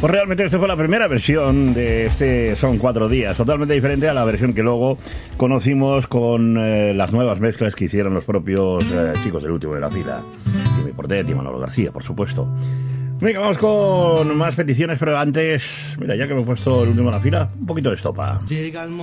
Pues realmente esta fue la primera versión de este Son 4 días, totalmente diferente a la versión que luego conocimos con las nuevas mezclas que hicieron los propios chicos del último de la fila. Timmy Portet y Manolo García, por supuesto. Venga, vamos con más peticiones, pero antes, mira, ya que me he puesto el último de la fila, un poquito de estopa.